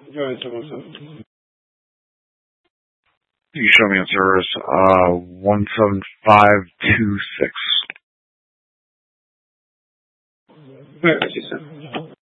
Go ahead, 717. You show me on service 17526. Where is he, sir?